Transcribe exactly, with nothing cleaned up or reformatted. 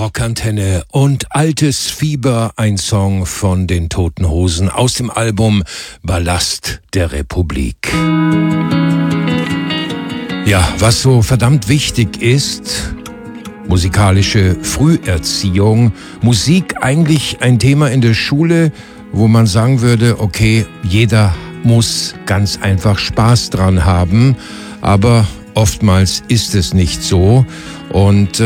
Rockantenne und Altes Fieber, ein Song von den Toten Hosen aus dem Album Ballast der Republik. Ja, was so verdammt wichtig ist: musikalische Früherziehung. Musik eigentlich ein Thema in der Schule, wo man sagen würde, okay, jeder muss ganz einfach Spaß dran haben, aber oftmals ist es nicht so und